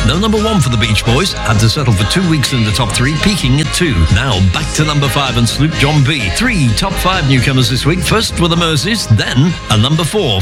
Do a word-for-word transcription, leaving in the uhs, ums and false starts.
No number one for the Beach Boys. Had to settle for two weeks in the top three, peaking at two. Now back to number five and Sloop John B. Three top five newcomers this week. First were the Merseys, then a number four